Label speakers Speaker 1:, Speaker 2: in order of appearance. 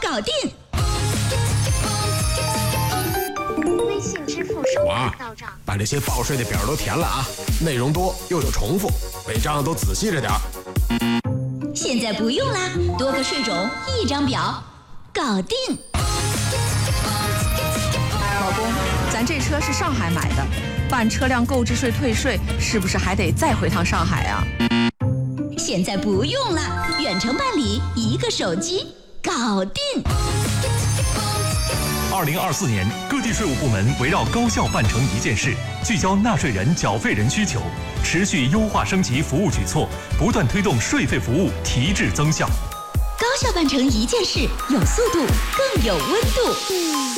Speaker 1: 搞定。
Speaker 2: 微信支付收款到账。
Speaker 3: 把这些报税的表都填了啊，内容多又有重复，违章都仔细着点。
Speaker 1: 现在不用啦，多个税种一张表，搞定。
Speaker 4: 老公，咱这车是上海买的，办车辆购置税退税是不是还得再回趟上海啊？
Speaker 1: 现在不用了，远程办理，一个手机搞定。
Speaker 5: 2024年，各地税务部门围绕高效办成一件事，聚焦纳税人、缴费人需求，持续优化升级服务举措，不断推动税费服务提质增效。
Speaker 1: 高效办成一件事，有速度，更有温度。